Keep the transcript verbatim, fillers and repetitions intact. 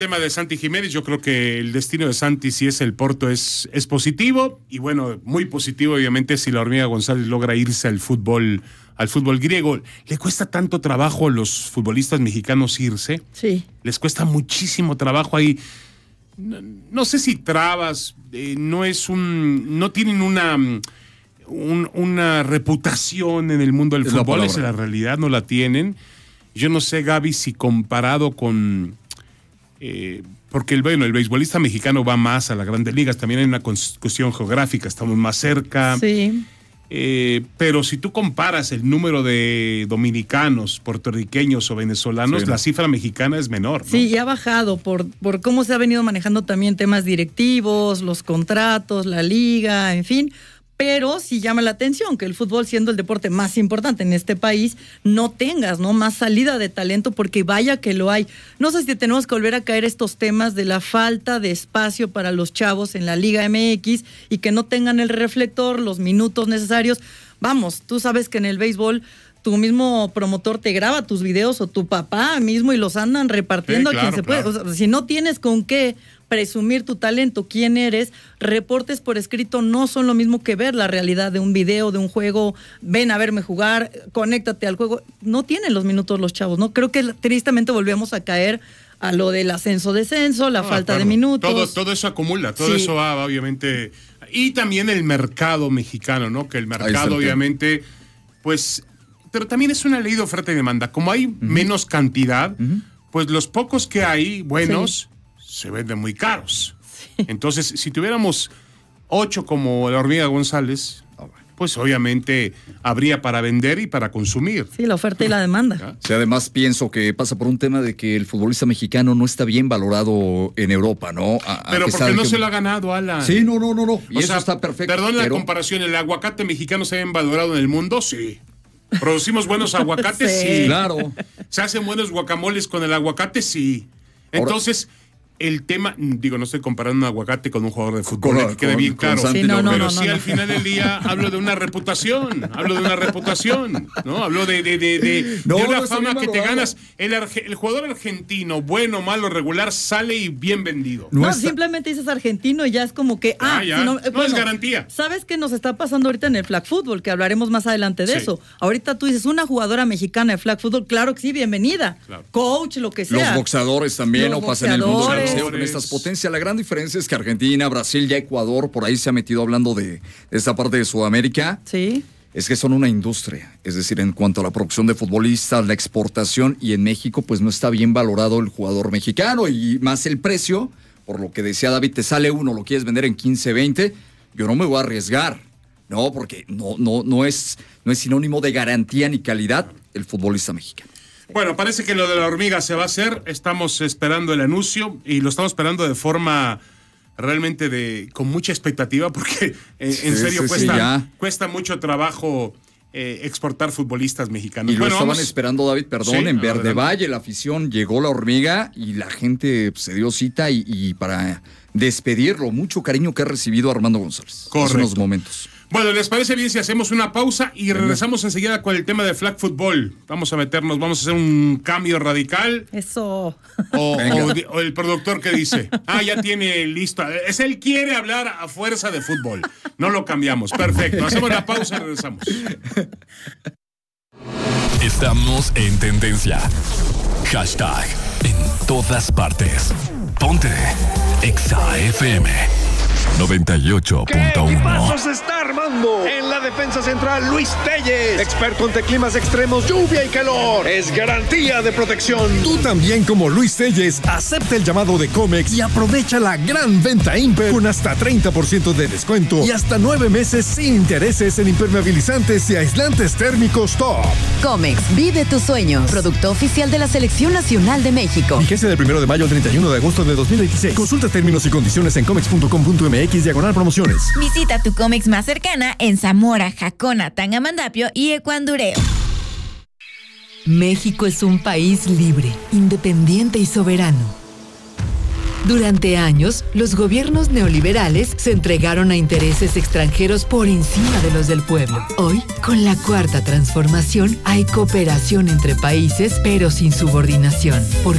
tema de Santi Jiménez, yo creo que el destino de Santi, si es el Porto, es, es positivo, y bueno, muy positivo obviamente si la Hormiga González logra irse al fútbol, al fútbol griego. ¿Le cuesta tanto trabajo a los futbolistas mexicanos irse? Sí. Les cuesta muchísimo trabajo ahí. No, no sé si trabas, eh, no es un, no tienen una, un, una reputación en el mundo del es fútbol, la es la realidad, no la tienen. Yo no sé, Gaby, si comparado con... Eh, porque el, bueno, el beisbolista mexicano va más a las grandes ligas, también hay una cuestión geográfica, estamos más cerca. Sí. Eh, pero si tú comparas el número de dominicanos, puertorriqueños o venezolanos, sí, ¿no? La cifra mexicana es menor, ¿no? Sí, y ha bajado por, por cómo se ha venido manejando también temas directivos, los contratos, la liga, en fin. Pero sí llama la atención que el fútbol, siendo el deporte más importante en este país, no tengas, ¿no?, más salida de talento, porque vaya que lo hay. No sé si tenemos que volver a caer estos temas de la falta de espacio para los chavos en la Liga M X y que no tengan el reflector, los minutos necesarios. Vamos, tú sabes que en el béisbol tu mismo promotor te graba tus videos o tu papá mismo y los andan repartiendo, sí, claro, a quien se puede. Claro. O sea, si no tienes con qué presumir tu talento, quién eres, reportes por escrito no son lo mismo que ver la realidad de un video, de un juego. Ven a verme jugar, conéctate al juego. No tienen los minutos los chavos, ¿no? Creo que tristemente volvemos a caer a lo del ascenso-descenso, la ah, falta claro. de minutos. Todo, todo eso acumula, todo sí. eso va, obviamente. Y también el mercado mexicano, ¿no? Que el mercado, obviamente, pues... Pero también es una ley de oferta y demanda. Como hay uh-huh. menos cantidad, uh-huh. pues los pocos que hay buenos... Sí. se venden muy caros. Sí. Entonces, si tuviéramos ocho como la Hormiga González, pues obviamente habría para vender y para consumir. Sí, la oferta y la demanda. ¿Ya? Sí, además pienso que pasa por un tema de que el futbolista mexicano no está bien valorado en Europa, ¿no? A, pero a porque no que... se lo ha ganado, Alan. Sí, no, no, no, no. Y o eso sea, está perfecto. Perdón pero... la comparación, ¿el aguacate mexicano se ha bien valorado en el mundo? Sí. ¿Producimos buenos aguacates? Sí. sí. Claro. ¿Se hacen buenos guacamoles con el aguacate? Sí. Entonces... Ahora... el tema, digo, no estoy comparando un aguacate con un jugador de fútbol, con, que quede bien claro. Sí, no, no, pero no, sí, no, al no. final del día hablo de una reputación, hablo de una reputación, ¿no? Hablo de, de, de, de, no, de una no fama que te ganas. El, el jugador argentino, bueno, malo, regular, sale y bien vendido. No, no simplemente dices argentino y ya es como que, ah, ah ya. Si no, no bueno, es garantía. ¿Sabes qué nos está pasando ahorita en el flag football? Que hablaremos más adelante de sí. eso. Ahorita tú dices, una jugadora mexicana de flag football, claro que sí, bienvenida. Claro. Coach, lo que sea. Los boxeadores también, Los o pasan en el mundo del boxeo con boxeadores. estas potencias. La gran diferencia es que Argentina, Brasil, ya Ecuador, por ahí se ha metido hablando de, de esta parte de Sudamérica. Sí. Es que son una industria, es decir, en cuanto a la producción de futbolistas, la exportación, y en México pues no está bien valorado el jugador mexicano y más el precio, por lo que decía David, te sale uno, lo quieres vender en quince, veinte, yo no me voy a arriesgar, no, porque no, no, no, es, no es sinónimo de garantía ni calidad el futbolista mexicano. Bueno, parece que lo de la Hormiga se va a hacer, estamos esperando el anuncio y lo estamos esperando de forma realmente de con mucha expectativa porque eh, sí, en serio sí, cuesta, sí, cuesta mucho trabajo eh, exportar futbolistas mexicanos. Y bueno, lo estaban vamos... esperando, David, perdón, sí, en Verde Valle, la afición, llegó la Hormiga y la gente pues, se dio cita y, y para despedirlo, mucho cariño que ha recibido Armando González. Correcto. En unos momentos. Bueno, ¿les parece bien si hacemos una pausa y regresamos enseguida con el tema de flag football? Vamos a meternos, vamos a hacer un cambio radical. Eso. O, o, o el productor que dice, ah, ya tiene listo. Es él quiere hablar a fuerza de fútbol. No lo cambiamos. Perfecto. Hacemos la pausa y regresamos. Estamos en tendencia. Hashtag en todas partes. Ponte Exa F M noventa y ocho punto uno. ¿Qué paso se está armando? En la defensa central, Luis Telles, experto ante climas extremos, lluvia y calor. Es garantía de protección. Tú también, como Luis Telles, acepta el llamado de Comex y aprovecha la gran venta Imper con hasta treinta por ciento de descuento y hasta nueve meses sin intereses en impermeabilizantes y aislantes térmicos top. Comex, vive tus sueños. Producto oficial de la Selección Nacional de México. Vigencia del primero de mayo al treinta y uno de agosto de dos mil veintiséis. Consulta términos y condiciones en comex punto com punto m x diagonal promociones. Visita tu Comex más cercana en Zamora, Jacona, Tangamandapio y Ecuandureo. México es un país libre, independiente y soberano. Durante años, los gobiernos neoliberales se entregaron a intereses extranjeros por encima de los del pueblo. Hoy, con la cuarta transformación, hay cooperación entre países, pero sin subordinación. Porque